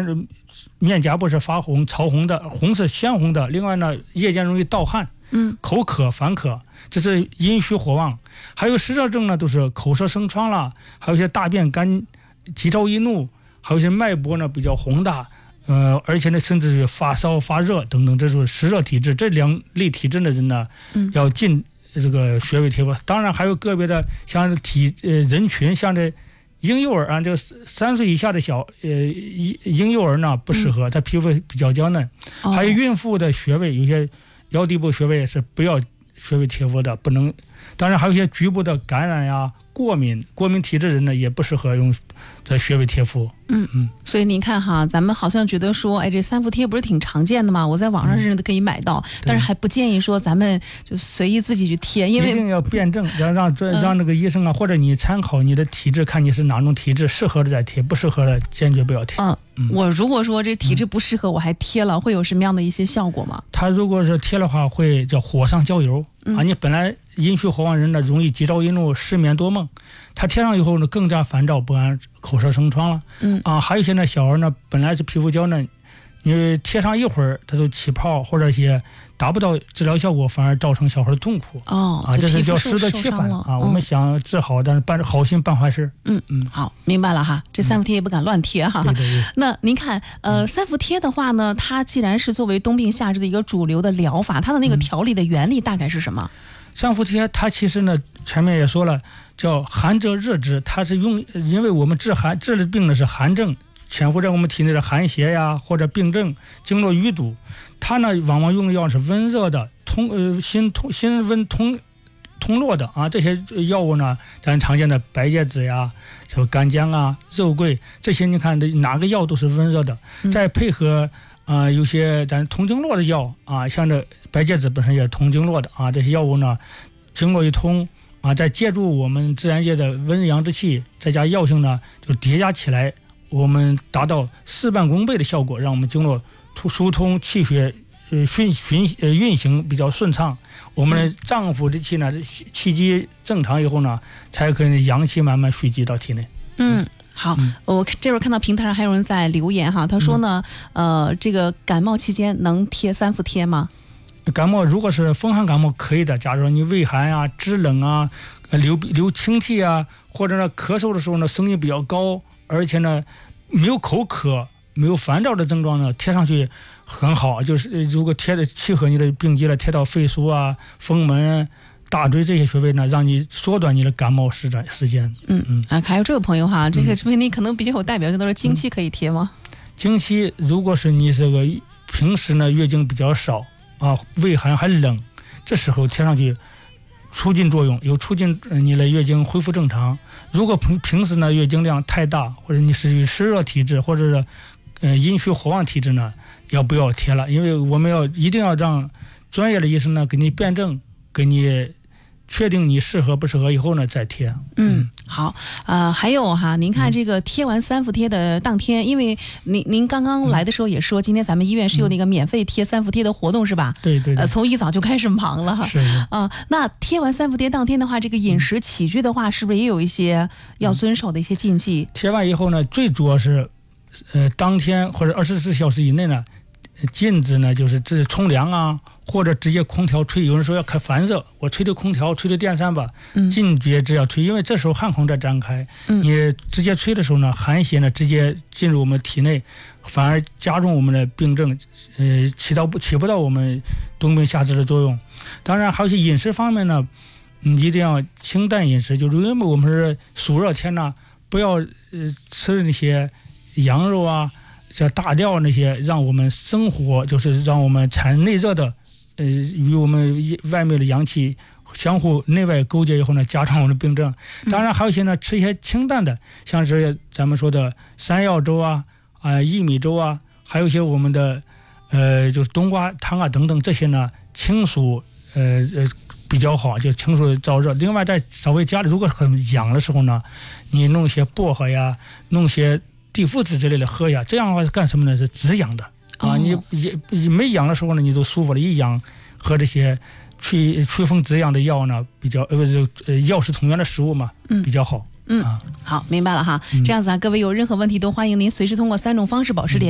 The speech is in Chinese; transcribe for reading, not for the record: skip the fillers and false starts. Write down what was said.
面颊部是发红、潮红的，红是鲜红的。另外呢，夜间容易盗汗，口渴、烦渴，这是阴虚火旺。还有湿热症呢，都是口舌生疮了，还有一些大便干、急躁易怒，还有一些脉搏呢比较宏大，而且呢甚至于发烧、发热等等，这就是湿热体质。这2类体质的人呢，要禁这个穴位贴敷。当然还有个别的像人群，像这婴幼儿啊，这个3岁以下的婴幼儿呢不适合，他皮肤比较娇嫩。还有孕妇的穴位，有些腰地部穴位是不要穴位贴敷的，不能。当然还有一些局部的感染呀、过敏体质人呢，也不适合用这穴位贴敷。 所以您看哈，咱们好像觉得说，这3伏贴不是挺常见的吗？我在网上甚至都可以买到，但是还不建议说咱们就随意自己去贴，因为一定要辩证，让那个医生啊，或者你参考你的体质，看你是哪种体质，适合的再贴，不适合的坚决不要贴。 我如果说这体质不适合，我还贴了，会有什么样的一些效果吗？ 他如果是贴的话，会叫火上浇油啊！你本来阴虚火旺人呢，容易急躁易怒、失眠多梦，他贴上以后呢，更加烦躁不安、口舌生疮了。还有一些呢，小孩呢本来是皮肤娇嫩，你贴上一会儿，他都起泡或者一些达不到治疗效果，反而造成小孩痛苦。这是叫适得其反啊！我们想治好，但是好心办坏事。 好，明白了哈。这3伏贴也不敢乱贴哈。 对。 那您看，3伏贴的话呢，它既然是作为冬病夏治的一个主流的疗法，它的那个调理的原理大概是什么 ？3伏贴它其实呢，前面也说了，叫寒则热之，它是因为我们治的病呢是寒症，潜伏在我们体内的寒邪呀，或者病症、经络淤堵，它呢往往用的药是温热的、心温通络的啊。这些药物呢，咱常见的白芥子呀、什么干姜啊、肉桂这些，你看哪个药都是温热的，再配合有些咱通经络的药啊，像这白芥子本身也是通经络的啊，这些药物呢，经络一通啊，再借助我们自然界的温阳之气，再加药性呢，就叠加起来，我们达到事半功倍的效果，让我们经络疏通，气血运行比较顺畅，我们的脏腑之气呢，气机正常以后呢，才可以阳气慢慢蓄积到体内。 好，我这会儿看到平台上还有人在留言哈，他说呢，这个感冒期间能贴3伏贴吗？ 感冒如果是风寒感冒可以的，假如说你畏寒啊、肢冷啊、流清气啊，或者呢咳嗽的时候呢声音比较高，而且呢没有口渴、没有烦躁的症状呢，贴上去很好。就是如果贴的契合你的病机了，贴到肺腧啊、风门、大椎这些穴位呢，让你缩短你的感冒时间。 还有这位朋友哈，这个问题可能比较有代表性，都是经期可以贴吗？ 经期如果是你这个平时呢月经比较少啊，畏寒还冷，这时候贴上去促进作用，有促进你的月经恢复正常。如果平时呢月经量太大，或者你是于湿热体质，或者是阴虚火旺体质呢，不要贴了，因为我们一定要让专业的医生呢给你辩证，给你确定你适合不适合以后呢再贴。 好，还有哈，您看这个贴完3伏贴的当天，因为您刚刚来的时候也说，今天咱们医院是有那个免费贴3伏贴的活动是吧？ 对。 从一早就开始忙了。 是那贴完3伏贴当天的话，这个饮食起居的话，是不是也有一些要遵守的一些禁忌？ 贴完以后呢，最主要是当天或者24小时以内呢，禁止呢就是冲凉啊，或者直接空调吹。有人说要开烦热，我吹的空调、吹的电扇吧，禁绝只要吹，因为这时候汗孔在展开，你直接吹的时候呢，寒邪呢直接进入我们体内，反而加重我们的病症，起不到我们冬病夏治的作用。当然还有一些饮食方面呢，一定要清淡饮食，就是因为我们是暑热天呢，不要吃那些羊肉啊、像大料那些，让我们生火就是让我们产内热的，与我们外面的阳气相互内外勾结以后呢，加重我们的病症。当然还有一些呢，吃一些清淡的，像是咱们说的山药粥啊、薏米粥啊，还有一些我们的就是冬瓜汤啊等等，这些呢清暑比较好，就清暑燥热。另外在稍微家里如果很痒的时候呢，你弄一些薄荷呀，弄些地附子之类的喝呀，这样的话干什么呢？是止痒的啊。你没痒的时候呢，你都舒服了，一痒喝这些祛风止痒的药呢，比较药食同源的食物嘛，比较好。 好，明白了哈。这样子啊，各位有任何问题都欢迎您随时通过3种方式保持联系。